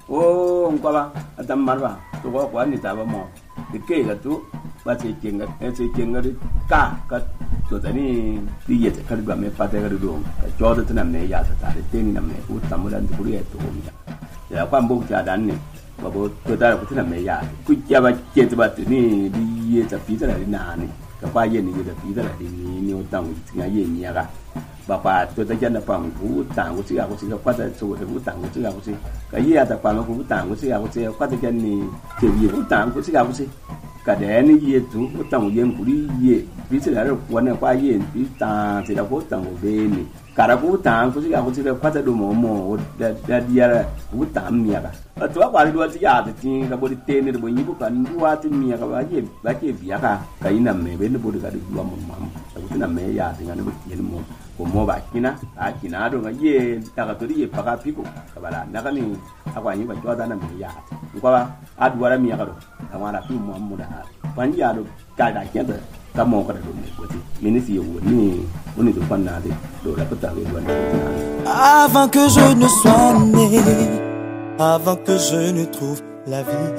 o ngwa atam marwa to ko kwa ni ta ba mo de ke ga tu ba che kenga ka to tani ti ye ta kar ba me pa ta ga do ka jo da tan me ya ta de te ni na me ku tam dan tu ri to mi ya kwa mbo ta dan ni ba bo to ta ku tan me ya ku ya ba ke ta ba ni di ye ta pi ta ni na ni ka pa ye ni da pi ta ni o tang ti ga ye ni ya ga bà bà tôi ta chân là bằng vũ tàng của chị à của chị qua tới số vũ tàng của chị à của chị cái gì à tập bằng vũ tàng của chị à của chị qua tới chân này thì gì vũ tàng của chị à của chị cả đẻ này gì chú vũ tàng của của đi gì ví dụ là quán này qua gì ví tàng thì là vũ tàng của bên này cả là vũ tàng của chị à của chị qua tới đồ mồ đã đi ra vũ tàng mía cả ở chỗ qua đi đua chị à thì cái body tên này body như cái đua thì mía cái bà chị bía cả cái nằm mẹ bên nó body cái đua mồm cái nằm mẹ ya thì nó body nó mồm mo ba kina a kina do nga ye taka to ye paka piko kabala naka ni akwa nyi ba jwa na me ya ko ba adwara mi ya do amara fi mo mo da ban ya do ka da kya da ka mo ka do me ko ti minisi yo ni oni do panna de do la pata we do avant que je ne sois né, avant que je ne trouve la vie